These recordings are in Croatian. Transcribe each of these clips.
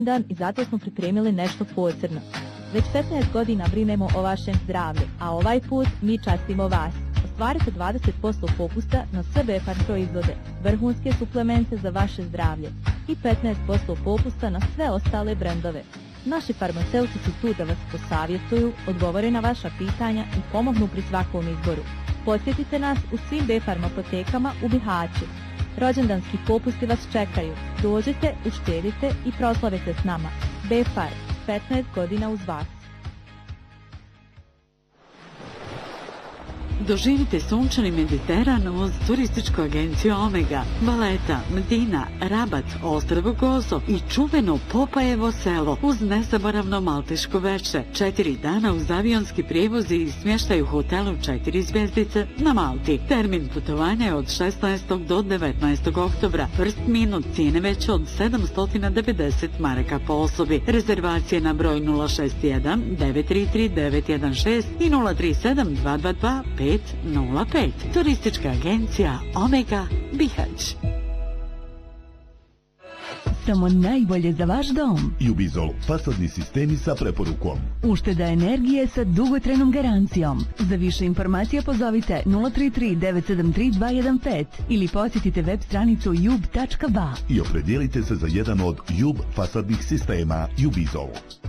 dan i zato smo pripremili nešto posebno. Već 15 godina brinemo o vašem zdravlju, a ovaj put mi častimo vas. Ostvarite 20% popusta na sve Befarm proizvode, vrhunske suplemente za vaše zdravlje i 15% popusta na sve ostale brendove. Naši farmaceuti su tu da vas posavjetuju, odgovore na vaša pitanja i pomognu pri svakom izboru. Posjetite nas u svim Befarm apotekama u Bihaću. Rođendanski popusti vas čekaju. Dođite, uštedite i proslavite s nama. Befarm, 15 godina uz vas. Doživite sunčani Mediteran uz turističku agenciju Omega, Valeta, Medina, Rabat, Ostrvo Gozo i čuveno Popajevo selo uz nezaboravno malteško veče. 4 dana uz avionski prijevoz i smještaj u hotelu 4 zvjezdice na Malti. Termin putovanja je od 16. do 19. oktobra. First minut cijene veće od 790 maraka po osobi. Rezervacije na broj 061 933 916 i 037 222 505. Turistička agencija Omega Bihać. Samo najbolje za vaš dom. Jubizol, fasadni sistemi sa preporukom. Ušteda energije sa dugotrajnom garancijom. Za više informacija pozovite 033 973 215 ili posjetite web stranicu jub.ba. I opredijelite se za jedan od Jub fasadnih sistema Jubizol.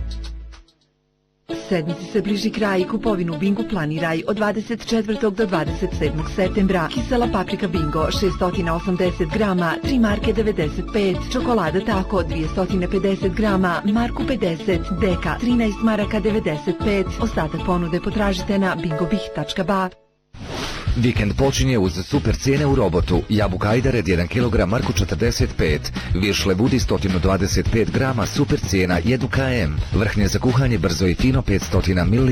Sedmici se bliži kraj i kupovinu Bingo planiraj od 24. do 27. septembra. Kisela paprika Bingo 680 grama, 3 marke 95, čokolada Tako 250 grama, marku 50, deka 13 maraka 95. Ostatak ponude potražite na bingobih.ba. Vikend počinje uz super cijene u Robotu. Jabuka Ajdared 1 kg marku 45, Viršle Budi 125 grama super cijena 1 km, vrhnje za kuhanje brzo i fino 500 ml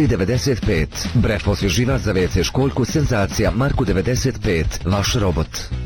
3,95, Bref osvježivač za WC školjku senzacija marku 95, vaš Robot.